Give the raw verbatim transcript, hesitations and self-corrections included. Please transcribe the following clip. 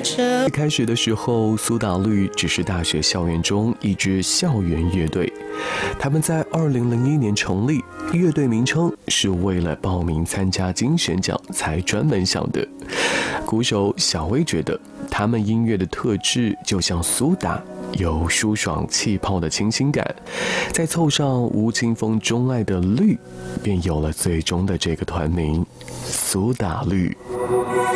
一开始的时候，苏打绿只是大学校园中一支校园乐队，他们在二零零一年成立，乐队名称是为了报名参加金选奖才专门想的。鼓手小薇觉得他们音乐的特质就像苏打，有舒爽气泡的清新感，再凑上吴青峰钟爱的绿，便有了最终的这个团名苏打绿。